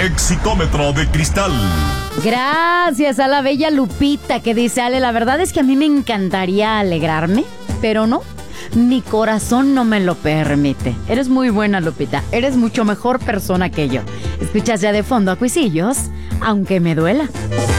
Éxitómetro de cristal. Gracias a la bella Lupita que dice: Ale, la verdad es que a mí me encantaría alegrarme, pero no, mi corazón no me lo permite. Eres muy buena, Lupita. Eres mucho mejor persona que yo. Escuchas ya de fondo a Cuisillos, aunque me duela.